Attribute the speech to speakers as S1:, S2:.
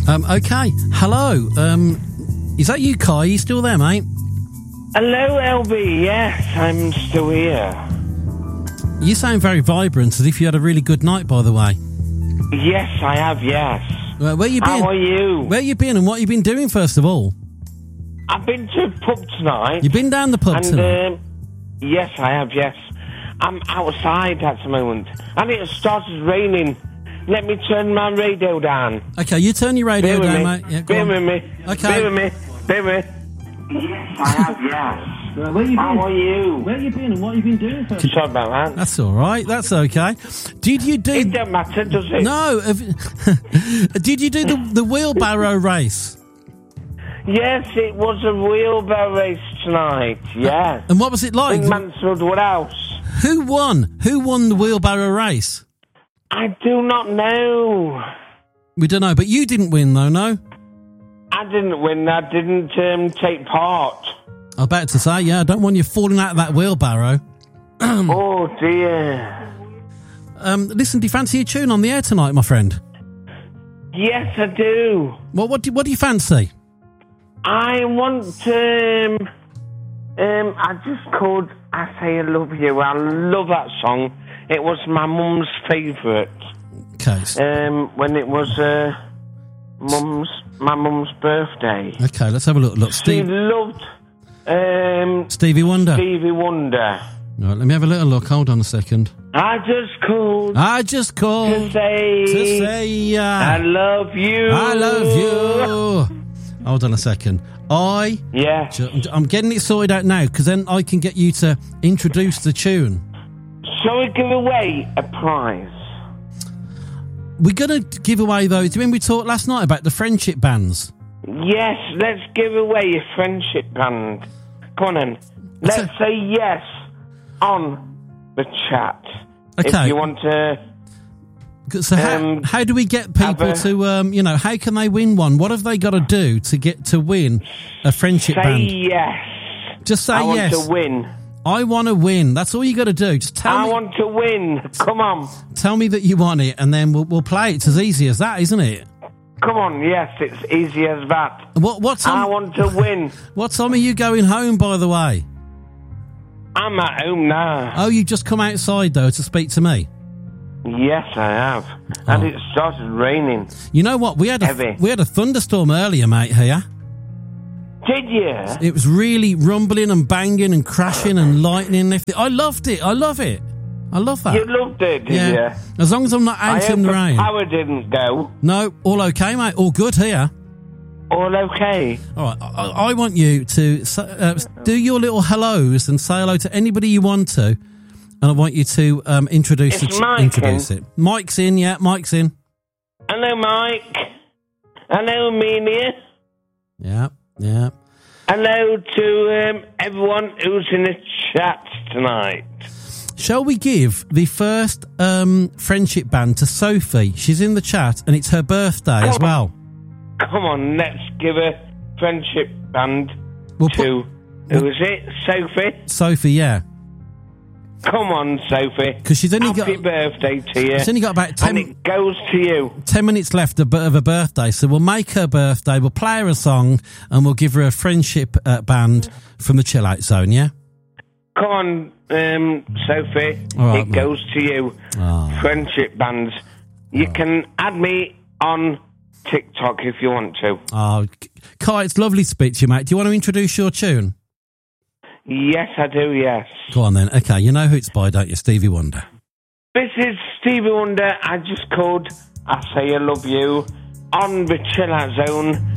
S1: Okay. Hello. Is that you, Kai? Are you still there, mate?
S2: Hello, LB. Yes, I'm still here.
S1: You sound very vibrant, as if you had a really good night, by the way.
S2: Yes, I have, yes.
S1: Where you been?
S2: How are you?
S1: Where you been and what you been doing, first of all?
S2: I've been to a pub tonight.
S1: You've been down the pub tonight?
S2: Yes, I have, yes. I'm outside at the moment. And it started raining. Let me turn my radio down.
S1: Okay, you turn your radio down, mate. Yeah,
S2: Bear with me.
S1: Okay.
S2: Bear with me. Yes, I have, yes.
S1: Where you been?
S2: How are you?
S1: Where you been and what you been doing first?
S2: Sorry about that.
S1: That's all right. That's okay. Did you do...
S2: It don't matter, does it?
S1: No. Did you do the wheelbarrow race?
S2: Yes, it was a wheelbarrow race tonight, yes.
S1: And what was it like?
S2: In Mansfield Woodhouse.
S1: Who won? Who won the wheelbarrow race?
S2: I do not know.
S1: We don't know, but you didn't win, though, no?
S2: I didn't win. I didn't take part.
S1: I was about to say, yeah, I don't want you falling out of that wheelbarrow.
S2: Oh, dear.
S1: Listen, do you fancy a tune on the air tonight, my friend?
S2: Yes, I do.
S1: Well, what do you fancy?
S2: I want, I just called I Say I Love You. I love that song. It was my mum's favourite.
S1: Okay.
S2: When it was my mum's birthday.
S1: Okay, let's have a look.
S2: She loved
S1: Stevie Wonder.
S2: Stevie Wonder.
S1: Right, let me have a little look. Hold on a second.
S2: I just called
S1: to say
S2: I love you.
S1: I love you. Hold on a second. I'm getting it sorted out now, because then I can get you to introduce the tune.
S2: Shall we give away a prize?
S1: We're going to give away, though, do you remember we talked last night about the friendship bands?
S2: Yes, let's give away a friendship band. Come on then. Let's say yes on the chat.
S1: Okay.
S2: If you want to...
S1: So how do we get people to, how can they win one? What have they got to do to win a friendship band?
S2: Say yes.
S1: Just say yes.
S2: I want to win.
S1: I want to win. That's all you got to do. Just tell me.
S2: I want to win. Come on.
S1: Tell me that you want it, and then we'll play it. It's as easy as that, isn't it?
S2: Come on, yes, it's easy as that.
S1: What time?
S2: I want to win.
S1: What time are you going home, by the way?
S2: I'm at home now.
S1: Oh, you just come outside, though, to speak to me?
S2: Yes, I have. And it started raining.
S1: You know what? We had a thunderstorm earlier, mate, here.
S2: Did you?
S1: It was really rumbling and banging and crashing and lightning and everything. I loved it. I love it. I love that.
S2: You loved it, did you?
S1: As long as I'm not out in the rain.
S2: Power didn't go.
S1: No, all okay, mate. All good here.
S2: All okay.
S1: All right. I want you to do your little hellos and say hello to anybody you want to, and I want you to introduce it. Mike's in, yeah. Mike's in.
S2: Hello, Mike. Hello, Amelia.
S1: Yeah. Yeah.
S2: Hello to everyone who's in the chat tonight.
S1: Shall we give the first friendship band to Sophie? She's in the chat, and it's her birthday as well.
S2: Come on, let's give a friendship band to... Who is it? Sophie?
S1: Sophie, yeah.
S2: Come on, Sophie.
S1: Because she's only
S2: Happy birthday to you.
S1: She's only got about 10...
S2: And it goes to you.
S1: 10 minutes left of her birthday, so we'll make her birthday, we'll play her a song, and we'll give her a friendship band from the Chill Out Zone, yeah?
S2: Come on, Sophie.
S1: All right,
S2: it goes to you.
S1: Oh.
S2: Friendship bands. You can add me on TikTok if you want to.
S1: Oh, Kai, it's lovely to speak to you, mate. Do you want to introduce your tune?
S2: Yes, I do, yes.
S1: Go on then. Okay, you know who it's by, don't you? Stevie Wonder.
S2: This is Stevie Wonder. I just called I Say I Love You on the Chill Out Zone.